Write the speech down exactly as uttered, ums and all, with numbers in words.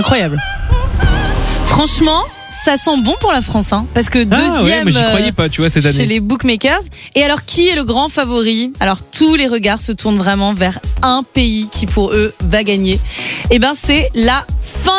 Incroyable. Franchement, ça sent bon pour la France, hein, parce que deuxième ah ouais, mais j'y croyais pas, tu vois, cette année. chez les bookmakers. Et alors, qui est le grand favori ? Alors, tous les regards se tournent vraiment vers un pays qui, pour eux, va gagner. Eh ben, c'est la